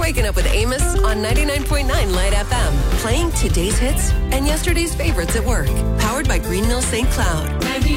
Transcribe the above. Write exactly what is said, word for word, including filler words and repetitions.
Waking Up with Amos on ninety-nine point nine Light F M. Playing today's hits and yesterday's favorites at work. Powered by Green Mill Saint Cloud.